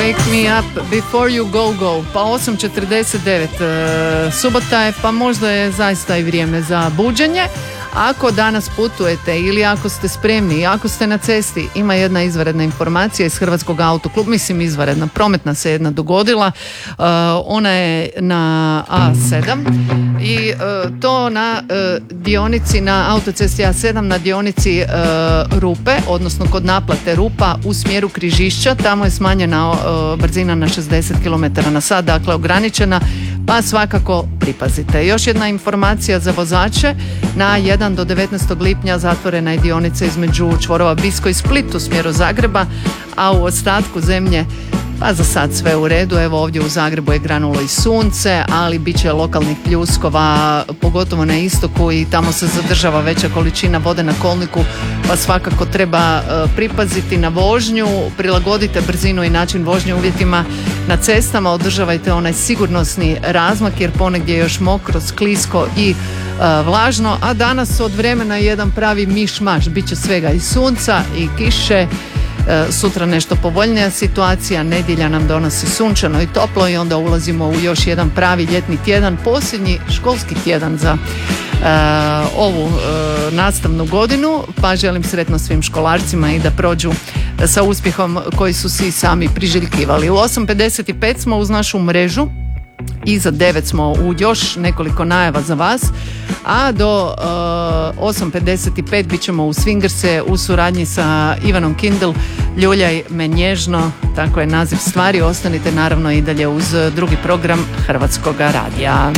Wake me up before you go. Pa 8:49. Subota je, pa možda je zaista i vrijeme za buđenje. Ako danas putujete ili ako ste spremni i ako ste na cesti, ima jedna izvanredna informacija iz Hrvatskog autokluba, mislim izvanredna, prometna se jedna dogodila, ona je na A7 i to na dionici, na autocesti A7 na dionici Rupe, odnosno kod naplate Rupa u smjeru Križišća, tamo je smanjena brzina na 60 km/h, dakle ograničena, pa svakako pripazite. Još jedna informacija za vozače, na 1 do 19. lipnja zatvorena je dionica između čvorova Bisko i Split u smjeru Zagreba, a u ostatku zemlje pa za sad sve u redu. Evo ovdje u Zagrebu je granulo i sunce, ali bit će lokalnih pljuskova, pogotovo na istoku, i tamo se zadržava veća količina vode na kolniku, pa svakako treba pripaziti na vožnju, prilagodite brzinu i način vožnje uvjetima na cestama, održavajte onaj sigurnosni razmak jer ponegdje je još mokro, sklisko i vlažno, a danas od vremena jedan pravi miš-maš, bit će svega i sunca i kiše. Sutra nešto povoljnija situacija, nedjelja nam donosi sunčano i toplo i onda ulazimo u još jedan pravi ljetni tjedan, posljednji školski tjedan za ovu nastavnu godinu, pa želim sretno svim školarcima i da prođu sa uspjehom koji su si sami priželjkivali. U 8:55 smo uz našu mrežu, iza 9 smo u još nekoliko najava za vas, a do 8:55 bit ćemo u Swingerse u suradnji sa Ivanom Kindl, Ljuljaj me nježno, tako je naziv stvari. Ostanite naravno i dalje uz drugi program Hrvatskoga radija.